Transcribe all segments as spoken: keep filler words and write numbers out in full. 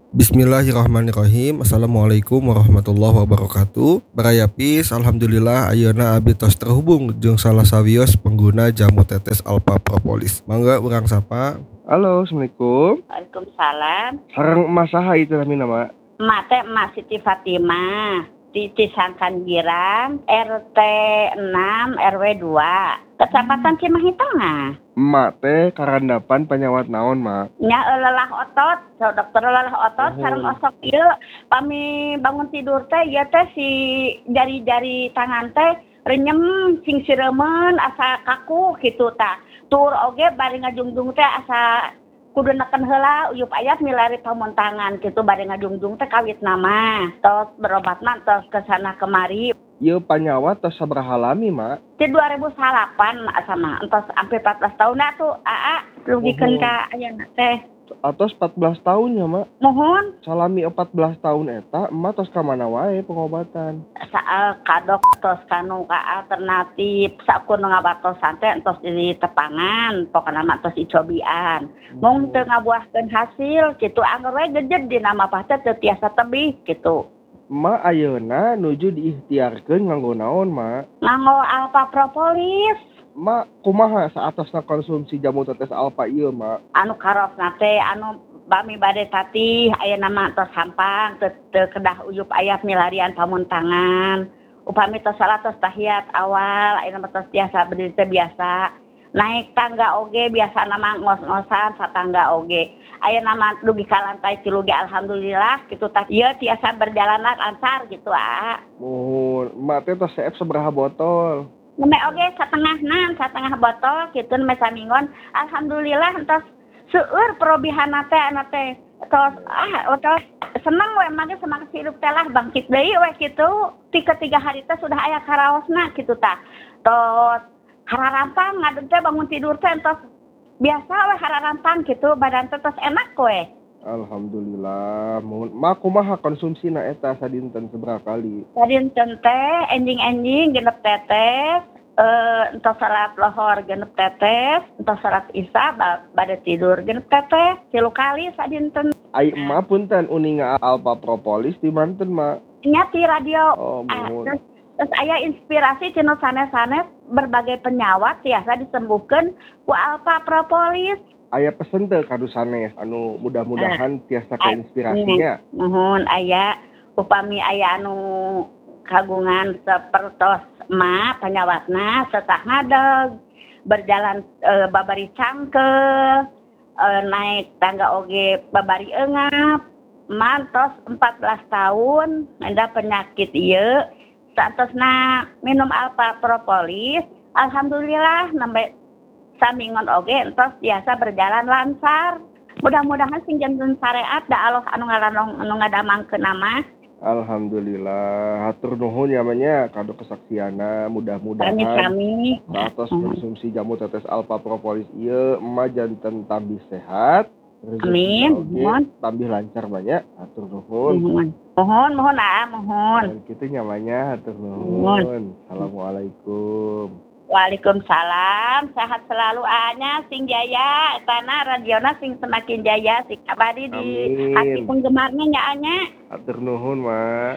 Bismillahirrahmanirrahim. Assalamualaikum warahmatullahi wabarakatuh. Barayapis, alhamdulillah ayeuna abdi tos terhubung jeung salah sawios pengguna jamu tetes Alpha Propolis. Mangga urang sapa. Halo, Assalamualaikum. Waalaikumsalam. Sareng emas saha itu namina, Mak? Emak teh Emak Siti Fatimah di Cisangkan Girang, R T enam R W dua, Kecamatan Cimahi Tengah. Emak teh karandapan penyawat naon, Mak? Nya lelah otot, so dokter lelah otot, Oh. sareng osok ieu pami bangun tidur teh ieu teh si jari-jari tangan teh renyem sing siremen asa kaku kitu tah. Tur oge bari ngajungjung teh asa kudu neken heula uyup ayat milari pamuntangan kitu bari ngajungjung teh kawit nama. Tos berobatna tos kesana kemari. Ieu panyawat tos sabaraha lami, Mak? Di dua ribu delapan mak sama entos sampai empat belas tahun dah tuh aa rugikeun ka ayeuna teh. Atos empat belas tahun ya, Mak? Mohon Salami empat belas tahun eta, emak tos ka mana wae pengobatan? saal kadok tos kanu ka alternatif sakur ngabatosan teh entos di tepangan pokona mah tos icobian. Mung teu ngabuahkeun hasil kitu anggar we gejed di nama pah teh teu tiasa tebih kitu. Emak ayeuna nuju diikhtiarkeun nganggo naon, Mak? Nganggo Alpha Propolis Mak, kumaha saatosna konsumsi jamu tetes Alpha ieu, Mak? anu karosna teh anu bami bade tatih ayeuna mah tos sampang teu teu kedah uyup aya milarian pamuntangan. Upami tos salah tos tahiyat awal ayeuna mah tos biasa berdiri teh biasa. Naik tangga oge biasa nama ngos-ngosan satangga oge. Ayeuna mah dugi ka lantai tilu ge alhamdulillah kitu tah ieu tiasa berjalan lancar gitu ah. Mohon, emak teh tos seep sabaraha botol? Neme oge satengahna satengah botol kitu neme samingon alhamdulillah entos seueur perobihanna teh anu teh tos ah tos seneng we mah ge semangat hidup teh lah bangkit deui we kitu ti ketiga hari teh sudah aya karaosna kitu tah tos hararampang ngadeg teh bangun tidur teh entos biasa we hararampang kitu badan teh tos enak we. Alhamdulillah. Mohon, Mak kumaha konsumsina eta sadinten sabaraha kali? Sadinten teh enjing-enjing genep tetes eh entos salat lohor genep tetes entos salat isya ba- bade tidur genep tetes tilu kali sadinten. Ai emak punten uninga Alpha Propolis di manten, Mak? Nya ti radio. Oh, Ah, mohon. terus, terus aya inspirasi cenah sanes-sanes berbagai penyawat tiasa disembuhkeun ku Alpha Propolis. Aya pesen teu kadu sanes anu mudah-mudahan tiasa Ah, keinspirasinya. Mohon aya upami aya anu kagungan sapertos emak panyawatna setah ngadeg berjalan e, babari cangkel e, naik tangga oge babari eungap mantos empat belas tahun ada penyakit ieu saantosna minum Alpha Propolis alhamdulillah nembe samingon oge entos biasa berjalan lancar. Mudah-mudahan sing janten syariat da Allah anu ngalanong anu ngadamangkeun nama. Alhamdulillah, hatur nuhun ya nya kado kesaksiana mudah-mudahan Kami kami. satos konsumsi jamu tetes Alpha Propolis ieu emak janten tambih sehat. Amin. Mohon. Tambih lancar banyak, hatur nuhun. Mohon. Mohon mohon ah mohon. Dan kitu nyamanya hatur Mohon. nuhun. Assalamualaikum. Waalaikumsalam. Sehat selalu anya sing jaya etana radiona sing semakin jaya sing abadi di Amin. hati penggemarnya nya anya. Hatur nuhun, Mak.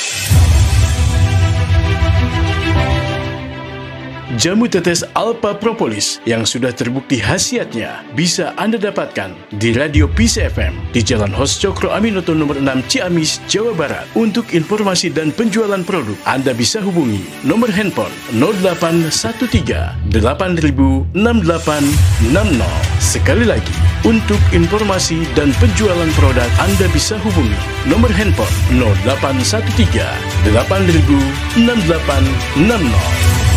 Jamu tetes Alpha Propolis yang sudah terbukti khasiatnya bisa Anda dapatkan di Radio Peace F M di Jalan Hos Cokro Aminoto nomor enam Ciamis, Jawa Barat. Untuk informasi dan penjualan produk, Anda bisa hubungi nomor handphone nol delapan satu tiga delapan nol enam delapan enam nol. Sekali lagi, untuk informasi dan penjualan produk, Anda bisa hubungi nomor handphone nol delapan satu tiga delapan nol enam delapan enam nol.